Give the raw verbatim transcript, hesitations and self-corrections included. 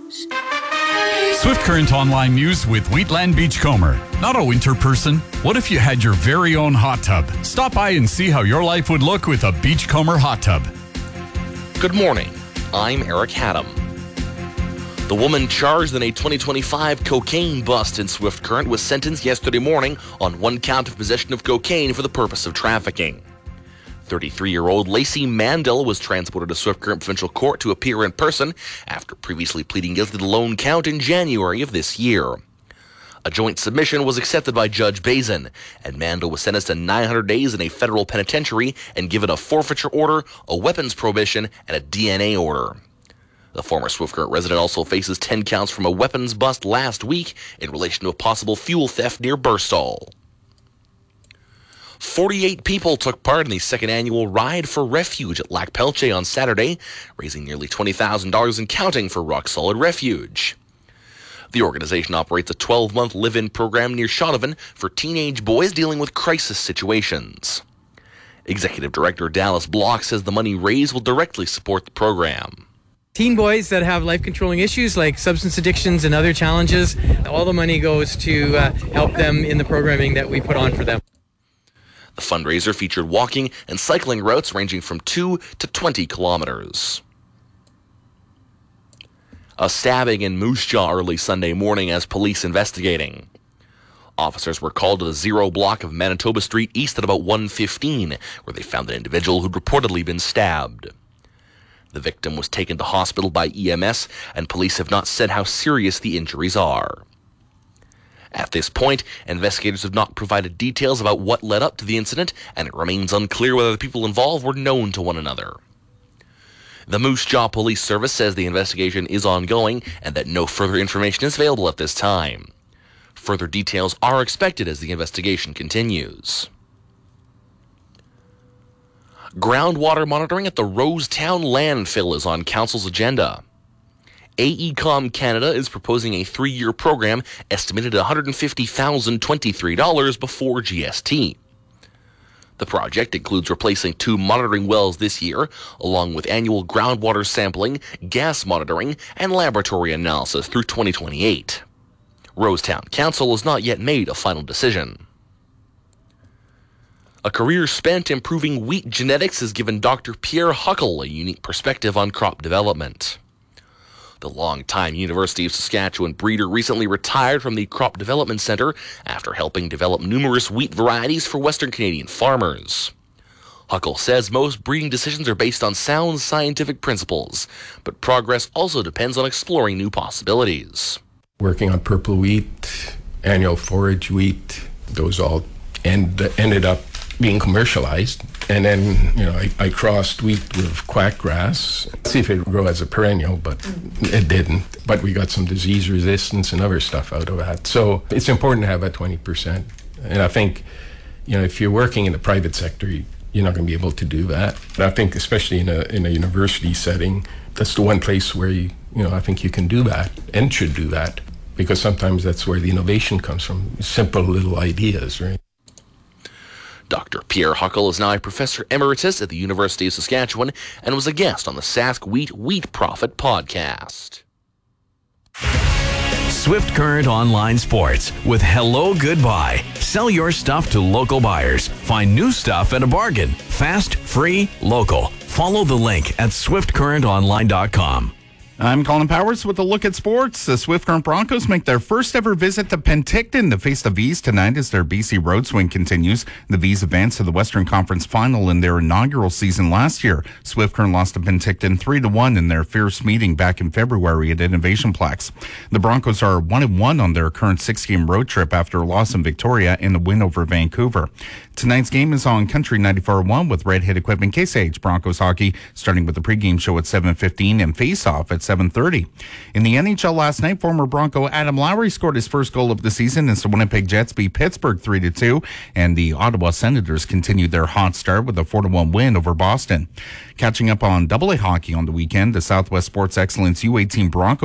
Swift Current Online News with Wheatland Beachcomber. Not a winter person? What if you had your very own hot tub? Stop by and see how your life would look with a Beachcomber hot tub. Good morning. I'm Eric Haddam. The woman charged in a twenty twenty-five cocaine bust in Swift Current was sentenced yesterday morning on one count of possession of cocaine for the purpose of trafficking. thirty-three-year-old Lacey Mandel was transported to Swift Current Provincial Court to appear in person after previously pleading guilty to the lone count in January of this year. A joint submission was accepted by Judge Bazin, and Mandel was sentenced to nine hundred days in a federal penitentiary and given a forfeiture order, a weapons prohibition, and a D N A order. The former Swift Current resident also faces ten counts from a weapons bust last week in relation to a possible fuel theft near Burstall. forty-eight people took part in the second annual Ride for Refuge at Lac Pelche on Saturday, raising nearly twenty thousand dollars and counting for Rock Solid Refuge. The organization operates a twelve-month live-in program near Shotovan for teenage boys dealing with crisis situations. Executive Director Dallas Block says the money raised will directly support the program. Teen boys that have life-controlling issues like substance addictions and other challenges, all the money goes to uh, help them in the programming that we put on for them. The fundraiser featured walking and cycling routes ranging from two to twenty kilometers. A stabbing in Moose Jaw early Sunday morning as police investigating. Officers were called to the Zero block of Manitoba Street East at about one fifteen, where they found an individual who'd reportedly been stabbed. The victim was taken to hospital by E M S, and police have not said how serious the injuries are. At this point, investigators have not provided details about what led up to the incident, and it remains unclear whether the people involved were known to one another. The Moose Jaw Police Service says the investigation is ongoing and that no further information is available at this time. Further details are expected as the investigation continues. Groundwater monitoring at the Rosetown landfill is on Council's agenda. AECOM Canada is proposing a three-year program estimated at one hundred fifty thousand twenty-three dollars before G S T. The project includes replacing two monitoring wells this year, along with annual groundwater sampling, gas monitoring, and laboratory analysis through twenty twenty-eight. Rosetown Council has not yet made a final decision. A career spent improving wheat genetics has given Doctor Pierre Huckle a unique perspective on crop development. The longtime University of Saskatchewan breeder recently retired from the Crop Development Centre after helping develop numerous wheat varieties for Western Canadian farmers. Huckle says most breeding decisions are based on sound scientific principles, but progress also depends on exploring new possibilities. Working on purple wheat, annual forage wheat, those all end, ended up being commercialized. And then, you know, I, I crossed wheat with quackgrass, see if it would grow as a perennial, but it didn't. But we got some disease resistance and other stuff out of that. So it's important to have that twenty percent. And I think, you know, if you're working in the private sector, you're not going to be able to do that. And I think especially in a in a university setting, that's the one place where, you, you know, I think you can do that and should do that. Because sometimes that's where the innovation comes from, simple little ideas, right? Doctor Pierre Huckle is now a professor emeritus at the University of Saskatchewan and was a guest on the Sask Wheat Wheat Profit podcast. Swift Current Online Sports with Hello Goodbye. Sell your stuff to local buyers. Find new stuff at a bargain. Fast, free, local. Follow the link at swift current online dot com. I'm Colin Powers with a look at sports. The Swift Current Broncos make their first ever visit to Penticton to face the V's tonight as their B C road swing continues. The V's advanced to the Western Conference Final in their inaugural season last year. Swift Current lost to Penticton three to one in their fierce meeting back in February at Innovation Plex. The Broncos are one and one on their current six-game road trip after a loss in Victoria and a win over Vancouver. Tonight's game is on Country ninety-four point one with Red Hit Equipment Case Age Broncos hockey, starting with the pregame show at seven fifteen and face-off at seven thirty. In the N H L last night, former Bronco Adam Lowry scored his first goal of the season as the Winnipeg Jets beat Pittsburgh three to two, and the Ottawa Senators continued their hot start with a four to one win over Boston. Catching up on double A hockey on the weekend, the Southwest Sports Excellence U eighteen Broncos